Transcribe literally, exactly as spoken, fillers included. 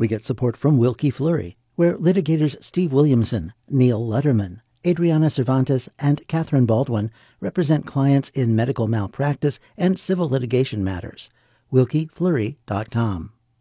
We get support from Wilkie Fleury, where litigators Steve Williamson, Neil Letterman, Adriana Cervantes, and Catherine Baldwin represent clients in medical malpractice and civil litigation matters. wilkie fleury dot com.